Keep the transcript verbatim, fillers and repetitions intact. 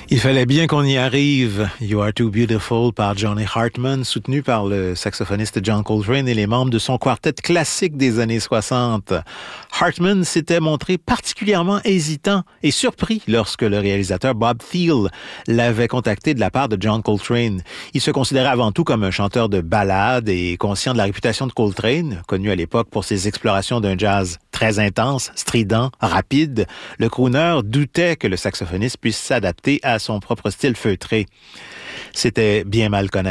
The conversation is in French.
Il fallait bien qu'on y arrive. You Are Too Beautiful par Johnny Hartman, soutenu par le saxophoniste John Coltrane et les membres de son quartet classique des années soixante. Hartman s'était montré particulièrement hésitant et surpris lorsque le réalisateur Bob Thiele l'avait contacté de la part de John Coltrane. Il se considérait avant tout comme un chanteur de ballades et conscient de la réputation de Coltrane, connu à l'époque pour ses explorations d'un jazz très intense, strident, rapide. Le crooner doutait que le saxophoniste puisse s'adapter à son propre style feutré. C'était bien mal connaître.